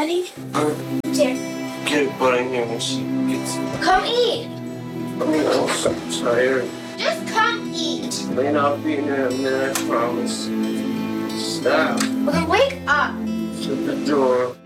ready? Here. Get a butt in here when she gets. Come eat. I'm so tired. Just come eat. May not be in there in a minute, I promise. Stop. Well, then wake up. Shut the door.